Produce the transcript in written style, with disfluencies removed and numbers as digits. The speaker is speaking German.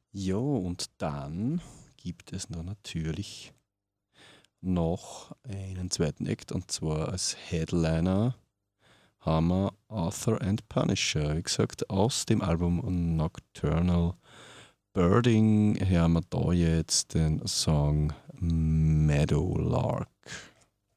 Jo, und dann gibt es natürlich noch einen zweiten Act, und zwar als Headliner haben wir Arthur and Punisher. Wie gesagt, aus dem Album Nocturnal Birding hören wir da jetzt den Song Meadowlark.